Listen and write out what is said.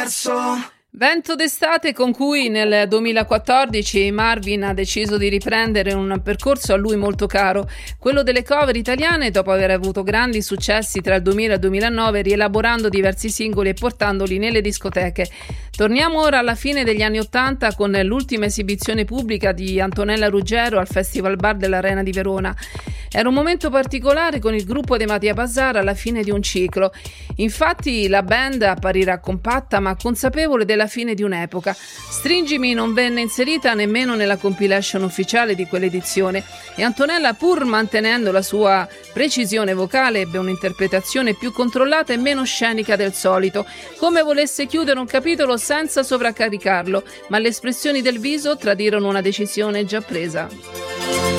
perso. Vento d'estate con cui nel 2014 Marvin ha deciso di riprendere un percorso a lui molto caro, quello delle cover italiane, dopo aver avuto grandi successi tra il 2000 e il 2009, rielaborando diversi singoli e portandoli nelle discoteche. Torniamo ora alla fine degli anni '80 con l'ultima esibizione pubblica di Antonella Ruggero al Festival Bar dell'Arena di Verona. Era un momento particolare con il gruppo dei Mattia Bazar alla fine di un ciclo. Infatti la band apparirà compatta ma consapevole della fine di un'epoca. Stringimi non venne inserita nemmeno nella compilation ufficiale di quell'edizione e Antonella, pur mantenendo la sua precisione vocale, ebbe un'interpretazione più controllata e meno scenica del solito, come volesse chiudere un capitolo senza sovraccaricarlo, ma le espressioni del viso tradirono una decisione già presa.